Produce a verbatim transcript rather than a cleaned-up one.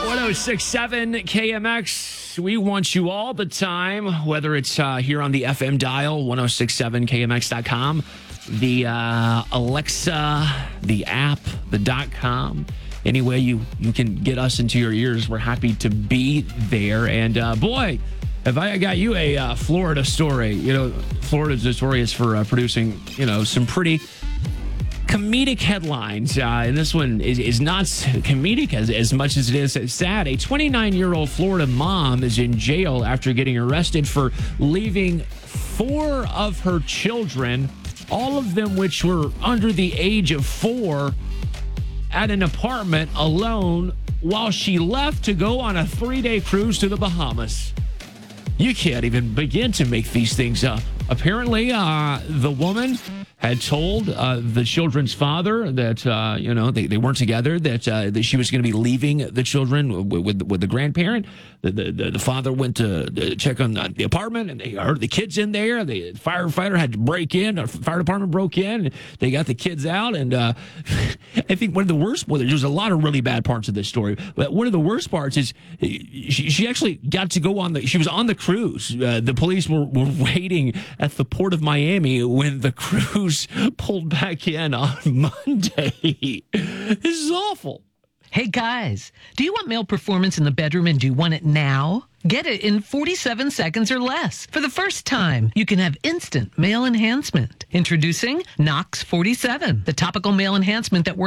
one oh six point seven K M X. We want you all the time, whether it's uh, here on the F M dial, ten sixty-seven K M X dot com, the uh, Alexa, the app, the dot com. Any way you, you can get us into your ears, we're happy to be there. And uh, boy, have I got you a uh, Florida story. You know, Florida's notorious for uh, producing, you know, some pretty comedic headlines, uh, and this one is, is not comedic as, as much as it is sad. A twenty-nine-year-old Florida mom is in jail after getting arrested for leaving four of her children, all of them which were under the age of four, at an apartment alone while she left to go on a three-day cruise to the Bahamas. You can't even begin to make these things up. Apparently, uh, the woman had told uh, the children's father that, uh, you know, they, they weren't together, that uh, that she was going to be leaving the children with, with, with the grandparent. The, the, the father went to check on the apartment, and they heard the kids in there. The firefighter had to break in. The fire department broke in. And they got the kids out. And uh, I think one of the worst, well, there's a lot of really bad parts of this story, but one of the worst parts is she, she actually got to go on the, she was on the cruise. Uh, the police were, were waiting at the port of Miami when the cruise pulled back in on Monday. This is awful. Hey guys, do you want male performance in the bedroom and do you want it now? Get it in forty-seven seconds or less. For the first time, you can have instant male enhancement. Introducing Knox forty-seven, the topical male enhancement that works